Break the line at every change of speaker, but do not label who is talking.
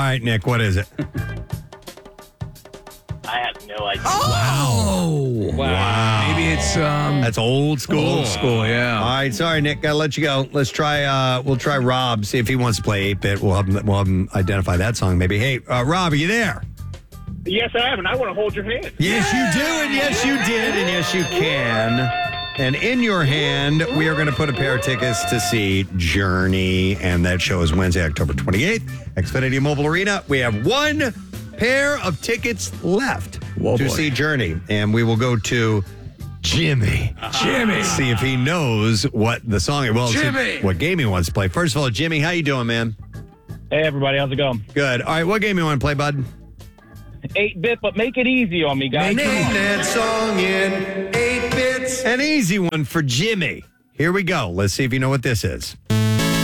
right, Nick, what is it?
I have no idea.
Oh! Wow.
Maybe it's
That's old school.
old school, yeah.
All right, sorry, Nick. Gotta let you go. Let's try. We'll try Rob. See if he wants to play 8-Bit. We'll have him identify that song. Maybe. Hey, Rob, are you there?
Yes, I have, and I want to hold your hand.
Yes, you do, and yes, you did, and yes, you can. And in your hand, we are going to put a pair of tickets to see Journey, and that show is Wednesday, October 28th, Xfinity Mobile Arena. We have one pair of tickets left to see Journey, and we will go to Jimmy.
Jimmy.
See if he knows what the song is. Well,
Jimmy.
what game he wants to play. First of all, Jimmy, how you doing, man?
Hey, everybody, how's it going?
Good. All right, what game you want to play, bud?
8-Bit, but make it easy on me, guys.
Name that song in 8 bits. An easy one for Jimmy. Here we go. Let's see if you know what this is.